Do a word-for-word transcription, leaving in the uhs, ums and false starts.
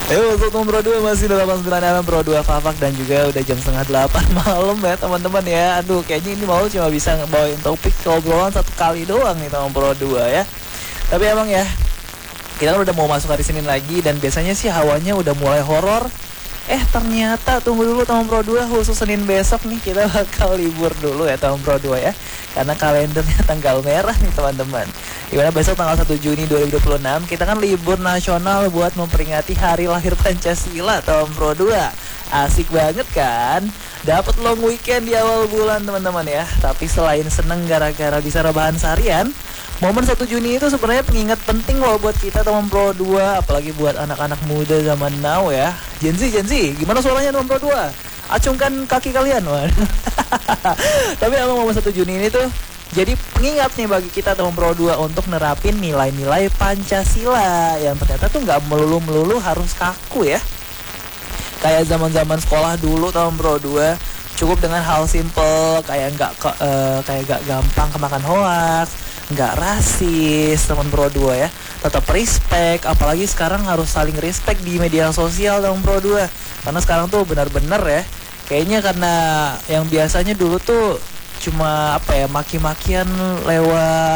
Ayo untuk nomor dua masih delapan sembilan M M Pro dua Fafak dan juga udah jam setengah delapan malam ya teman-teman ya. Aduh kayaknya ini mau cuma bisa ngebawain topik obrolan satu kali doang nih nomor Pro dua ya. Tapi emang ya kita kan udah mau masuk hari Senin lagi dan biasanya sih hawanya udah mulai horor. Eh ternyata tunggu dulu tahun Pro dua khusus Senin besok nih kita bakal libur dulu ya tahun Pro dua ya. Karena kalendernya tanggal merah nih teman-teman. Dimana besok tanggal satu Juni dua ribu dua puluh enam kita kan libur nasional buat memperingati hari lahir Pancasila tahun Pro dua. Asik banget kan? Dapat long weekend di awal bulan teman-teman ya. Tapi selain seneng gara-gara bisa rebahan seharian, momen satu Juni itu sebenarnya pengingat penting loh buat kita teman Pro dua, apalagi buat anak-anak muda zaman now ya. Gen Z, Gen Z, gimana suaranya teman Pro dua? Acungkan kaki kalian, Wan. Tapi emang momen satu Juni ini tuh jadi pengingat nih bagi kita teman Pro dua untuk nerapin nilai-nilai Pancasila yang ternyata tuh nggak melulu-melulu harus kaku ya. Kayak zaman-zaman sekolah dulu tahun Pro dua cukup dengan hal simple kayak nggak uh, kayak nggak gampang kemakan hoax, nggak rasis teman Pro dua ya, tetap respect. Apalagi sekarang harus saling respect di media sosial teman Pro dua karena sekarang tuh benar-benar ya kayaknya karena yang biasanya dulu tuh cuma apa ya maki-makian lewat